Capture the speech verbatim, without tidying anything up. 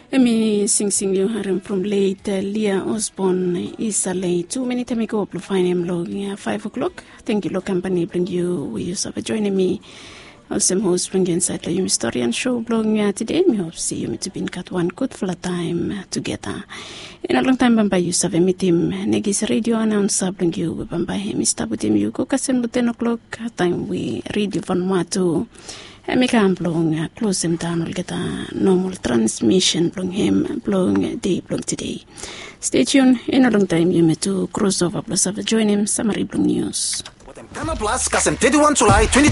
Emi sing sing you harim from late uh, Leah Osborne is a late two minutes ago to find him logging at five o'clock. Thank you, lo company bring you we use of joining me. Also, host bring inside the historian show blogging today. Me hope see you to be cut one good full time together. In a long time, Bamba use of a meeting. Negis radio announcer bring you with Bamba him. Mister Butim you cook us in ten o'clock time we read you from what to. Make a blowing close him down. We'll get a normal transmission blowing him blowing day blowing today. Stay tuned. In a long time, you may to crossover plus of join him summary blowing news. Plus, thirty-first July twenty